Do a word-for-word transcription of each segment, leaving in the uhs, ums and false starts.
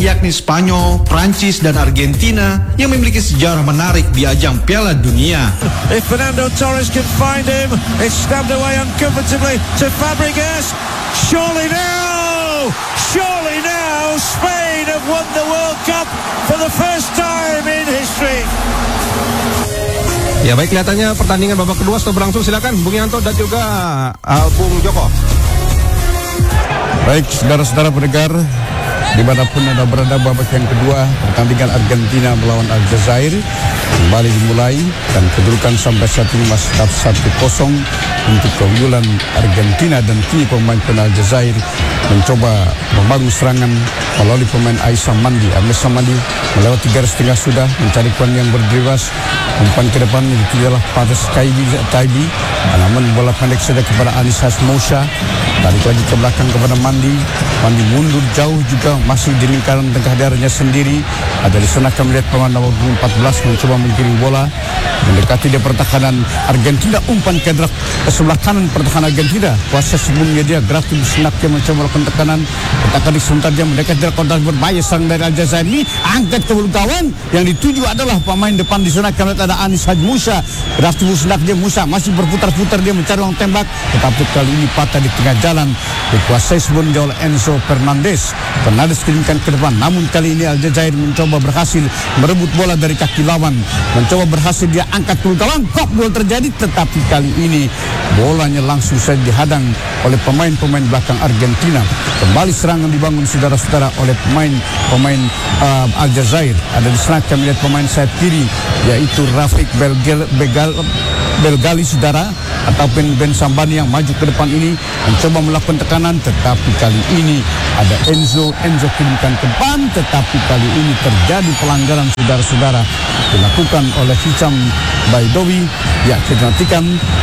yakni Spanyol, Prancis, dan Argentina yang memiliki sejarah menarik di ajang Piala Dunia. If Fernando Torres can find him, it's stabbed away uncomfortably to Fabregas. Surely now, surely now, Spain have won the World Cup for the first time in history. Ya baik, kelihatannya pertandingan babak kedua sudah berlangsung. Silakan Bung Yanto dan juga uh, Bung Joko. Baik, saudara-saudara pendengar, dimanapun Anda berada, babak yang kedua pertandingan Argentina melawan Aljazair kembali dimulai dan kedudukan sampai saat ini masih tetap satu kosong untuk keunggulan Argentina, dan kini pemain Aljazair mencoba membangun serangan melalui pemain Aissa Mandi. Aissa Mandi melewati garis tengah sudah mencari kuan yang berdriwas, umpan ke depan itu adalah Paris Taibi, Taibi namun bola pendek saja kepada Anis Hasmoucha, tarik lagi ke belakang kepada Mandi. Mandi mundur jauh juga, masih di lingkaran tengah daerahnya sendiri. Ada di sana kami lihat pemain nomor empat belas mencoba menggiring bola mendekati di pertahanan Argentina. Umpan ke drak ke sebelah kanan pertahanan Argentina. Kuasa sebelumnya dia Gratis Senaknya mencoba melakukan tekanan. Tekanan di sebentar dia mendekati kontak berbahaya sang dari Aljazair ini. Angkat ke bulu gawang, yang dituju adalah pemain depan di sana kami lihat ada Anis Hasmoucha. Gratis Senaknya Musa masih berputar-putar dia mencari orang tembak, tetapi kali ini patah di tengah jalan. Dikuasai sebelumnya oleh Enzo Fernandez. Fernandez kirimkan ke depan, namun kali ini Aljazair mencoba berhasil merebut bola dari kaki lawan, mencoba berhasil dia angkat ke gawang, kok gol terjadi, tetapi kali ini bolanya langsung saja dihadang oleh pemain-pemain belakang Argentina. Kembali serangan dibangun saudara-saudara oleh pemain pemain uh, Aljazair. Ada di sana kami lihat pemain sayap kiri yaitu Rafik Belgal, Begal, Belgali saudara, ataupun Ben Sambani yang maju ke depan ini mencoba melakukan tekanan, tetapi kali ini ada Enzo Enzo kirimkan ke depan, tetapi kali ini terjadi pelanggaran saudara-saudara dilakukan oleh Hicham Baidowi. Ya, kita nantikan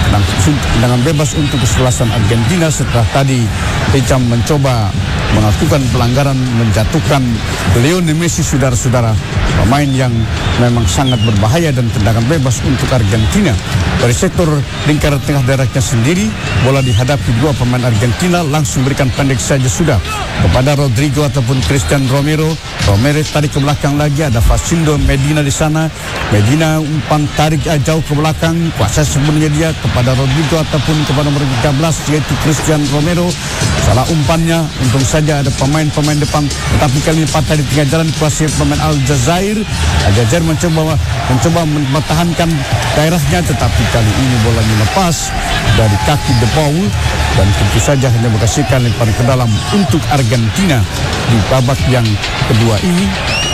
dengan bebas untuk kesebelasan Argentina setelah tadi Hicham mencoba melakukan pelanggaran menjatuhkan Lionel Messi saudara-saudara, pemain yang memang sangat berbahaya, dan tendangan bebas untuk Argentina. Dari sektor lingkaran tengah daerahnya sendiri, bola dihadapi dua pemain Argentina, langsung berikan pendek saja sudah kepada Rodrigo ataupun Christian Romero. Romero tarik ke belakang lagi, ada Facundo Medina di sana. Medina umpan tarik jauh ke belakang, kuasa sebenarnya dia kepada Rodrigo ataupun kepada nomor tiga belas yaitu Christian Romero. Salah umpannya, untung saja ada pemain-pemain depan, tetapi kali ini patah di tengah jalan kuasa pemain Aljazair. Aljazair mencoba mencoba mempertahankan daerahnya, tetapi kali ini bolanya lepas dari kaki De Paul, dan tentu saja hanya menghasilkan lemparan ke dalam untuk Argentina di babak yang kedua ini.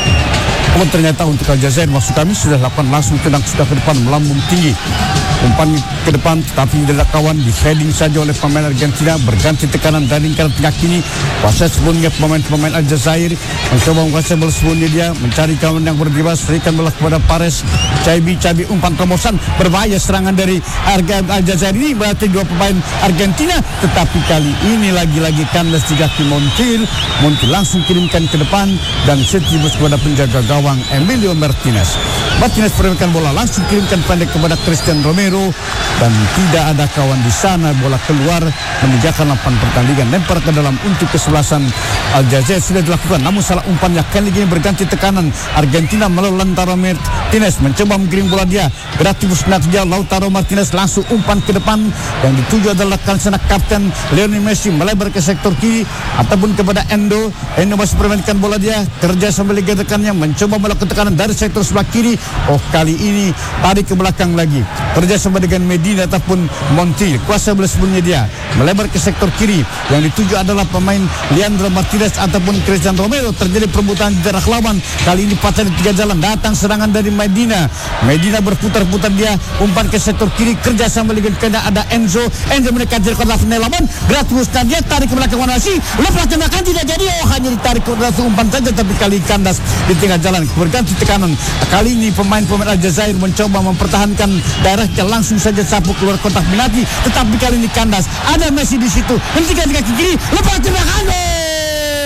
Oh, ternyata untuk Aljazair maksud kami sudah lakukan langsung tendang sudah ke depan melambung tinggi, umpan ke depan, tetapi tidak kawan di heading saja oleh pemain Argentina. Berganti tekanan dari lingkaran tengah kini, kuasa sebelumnya pemain-pemain Aljazair mencoba menguasai bola sebelumnya dia mencari kawan yang berdibas, berikan bola kepada Pares Cabi Cabi, umpan terobosan berbahaya serangan dari Aljazair ini berarti dua pemain Argentina, tetapi kali ini lagi-lagi kandas di kaki Montiel. Montiel langsung kirimkan ke depan dan setibus kepada penjaga gawang Emilio Martinez. Martinez permainan bola langsung kirimkan pendek kepada Christian Romero, dan tidak ada kawan di sana. Bola keluar meninggalkan lapangan pertandingan, lempar ke dalam untuk kesebelasan Aljazair sudah dilakukan, namun salah umpannya. Kali ini berganti tekanan Argentina melalui Lautaro Martinez mencoba menggiring bola dia. Gratis Nadia Lautaro Martinez langsung umpan ke depan, yang dituju adalah kansana kapten Lionel Messi melebar ke sektor kiri ataupun kepada Endo. Endo masih permainkan bola dia, kerja sambil rekannya mencoba melakukan tekanan dari sektor sebelah kiri. Oh, kali ini tarik ke belakang lagi, kerja sama dengan Medina ataupun Montiel. Kuasa bola sebelumnya dia melebar ke sektor kiri, yang dituju adalah pemain Leandro Martinez ataupun Christian Romero. Terjadi perebutan jarak lawan, kali ini patah di tiga jalan, datang serangan dari Medina. Medina berputar-putar dia, umpan ke sektor kiri, kerja sama dengan kena ada Enzo. Enzo mendekati kotak lawan, Gratus dia tarik ke belakang Wanasi, lepas tembakan tidak jadi. Oh, hanya ditarik ke belakang umpan saja, tapi kali kandas di tengah jalan. Berganti tekanan, kali ini pemain-pemain Aljazair mencoba mempertahankan daerahnya, langsung saja sapu keluar kotak penalti, tetapi kali ini kandas. Ada Messi di situ, hentikan di kaki kiri, lepas tembakan.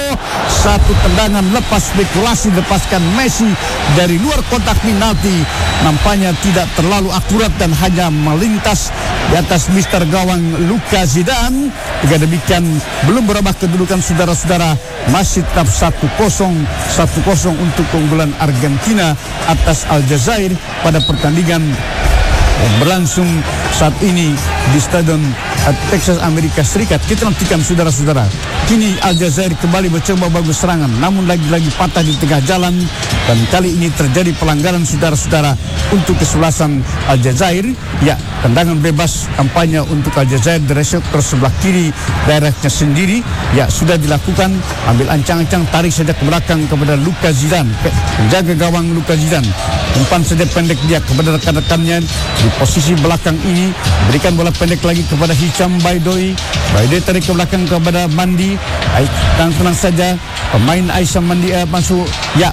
Satu tendangan lepas spekulasi lepaskan Messi dari luar kotak penalti. Nampaknya tidak terlalu akurat dan hanya melintas di atas mister gawang Luka Zidane. Jika demikian belum berubah kedudukan saudara-saudara, masih tetap satu kosong satu kosong untuk keunggulan Argentina atas Aljazair pada pertandingan yang berlangsung saat ini di Stadion Texas Amerika Serikat. Kita nantikan saudara-saudara. Kini Aljazair kembali mencoba bagus serangan, namun lagi-lagi patah di tengah jalan, dan kali ini terjadi pelanggaran saudara-saudara untuk kesebelasan Aljazair. Ya, tendangan bebas kampanye untuk Aljazair dari sektor sebelah kiri daerahnya sendiri. Ya, sudah dilakukan. Ambil ancang-ancang, tarik saja ke belakang kepada Luka Zidane, menjaga gawang Luka Zidane. Umpan saja pendek dia kepada rekan-rekannya di posisi belakang ini. Berikan bola pendek lagi kepada Hicham Baidoy. Baidoy tarik ke belakang kepada Mandi. Baik, tenang saja pemain Aisyah Mandi eh, masuk. Ya,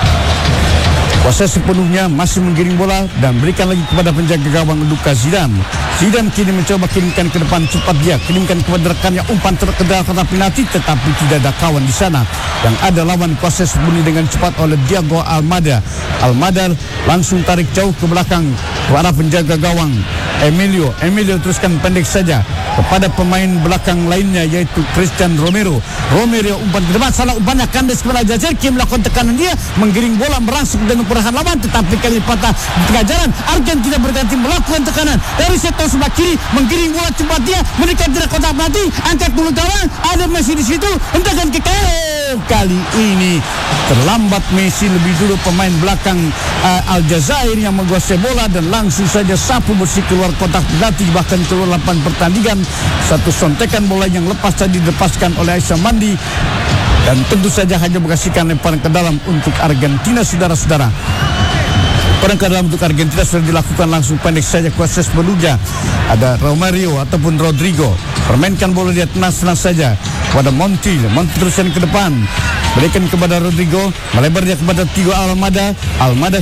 kuasa sepenuhnya masih menggiring bola dan berikan lagi kepada penjaga gawang Luka Zidane. Zidane kini mencoba kirimkan ke depan, cepat dia kirimkan kepada rekannya, umpan terus ke dalam kotak penalti, tetapi tidak ada kawan di sana. Yang ada lawan kuasa sepenuhnya dengan cepat oleh Diego Almada. Almada langsung tarik jauh ke belakang ke arah penjaga gawang Emilio. Emilio teruskan pendek saja kepada pemain belakang lainnya yaitu Christian Romero. Romero umpan ke depan, salah umpannya kandas kepada Aljazair. Kim melakukan tekanan dia, menggiring bola merangsek dengan perlahan lawan, tetapi kali patah di tengah jalan. Argentina berganti melakukan tekanan dari sektor sebelah kiri, menggiring bola cepat dia, mendekat dari kotak penalti, angkat dulu gawang, ada Messi di situ, hentakan ke kiri. Kali ini terlambat Messi, lebih dulu pemain belakang uh, Aljazair yang menguasai bola dan langsung saja sapu bersih keluar kotak penalti, bahkan keluar lapangan pertandingan. Satu sontekan bola yang lepas tadi dilepaskan oleh Aisyah Mandi dan tentu saja hanya menghasilkan lemparan ke dalam untuk Argentina, saudara-saudara. Lemparan ke dalam untuk Argentina sudah dilakukan langsung pendek saja kuasa sepenuhnya. Ada Romario ataupun Rodrigo, permainkan bola dia tenang-tenang saja kepada Montiel. Montiel teruskan ke depan, berikan kepada Rodrigo, melebar dia kepada Thiago Almada. Almada